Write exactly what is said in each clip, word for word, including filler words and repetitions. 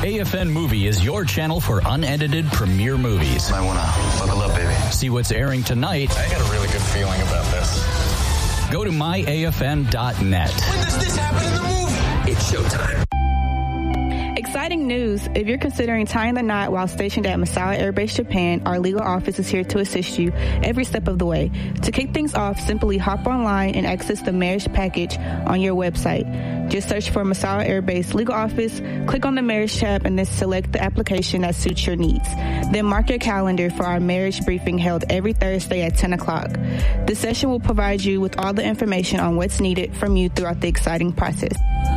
A F N Movie is your channel for unedited premiere movies. I want to buckle up, baby. See what's airing tonight. I got a really good feeling about this. Go to my A F N dot net. When does this happen in the movie? It's showtime. Exciting news! If you're considering tying the knot while stationed at Misawa Air Base, Japan, our legal office is here to assist you every step of the way. To kick things off, simply hop online and access the marriage package on your website. Just search for Misawa Air Base Legal Office, click on the marriage tab, and then select the application that suits your needs. Then mark your calendar for our marriage briefing held every Thursday at ten o'clock. The session will provide you with all the information on what's needed from you throughout the exciting process.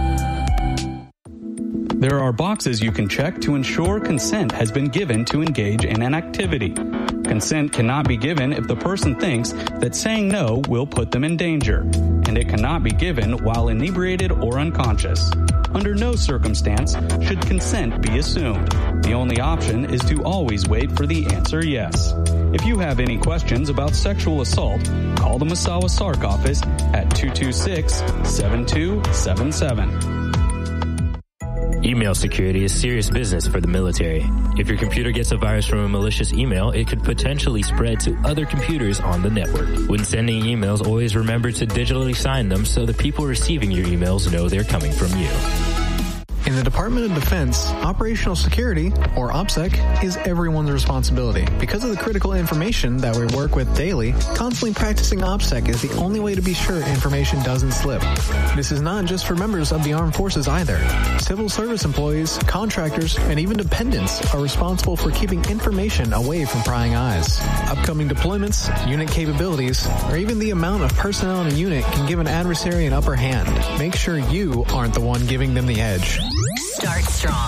There are boxes you can check to ensure consent has been given to engage in an activity. Consent cannot be given if the person thinks that saying no will put them in danger, and it cannot be given while inebriated or unconscious. Under no circumstance should consent be assumed. The only option is to always wait for the answer yes. If you have any questions about sexual assault, call the Misawa Sark office at two two six, seven two seven seven. Email security is serious business for the military. If your computer gets a virus from a malicious email, it could potentially spread to other computers on the network. When sending emails, always remember to digitally sign them so the people receiving your emails know they're coming from you. In the Department of Defense, operational security, or OPSEC, is everyone's responsibility. Because of the critical information that we work with daily, constantly practicing OPSEC is the only way to be sure information doesn't slip. This is not just for members of the armed forces either. Civil service employees, contractors, and even dependents are responsible for keeping information away from prying eyes. Upcoming deployments, unit capabilities, or even the amount of personnel in a unit can give an adversary an upper hand. Make sure you aren't the one giving them the edge. Start strong.